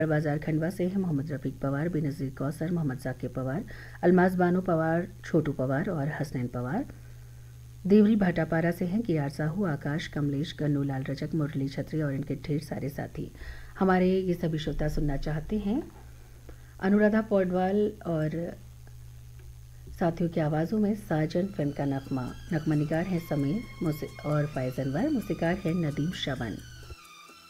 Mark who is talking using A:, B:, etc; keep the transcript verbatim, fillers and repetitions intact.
A: बाजार खंडवा से हैं मोहम्मद रफीक पवार, बेनज़ीर कौसर, मोहम्मद जाकिर पवार, अलमाज बानो पवार, छोटू पवार और हसनैन पवार। देवरी भाटापारा से हैं कियार साहू, आकाश, कमलेश, गन्नू लाल रजक, मुरली छत्री और इनके ढेर सारे साथी। हमारे ये सभी श्रोता सुनना चाहते हैं अनुराधा पौडवाल और साथियों की आवाज़ों में साजन फिल्म का नगमा। नगमा निगार है समीर और फैज़ अनवर, मौसीकार है नदीम श्रवण।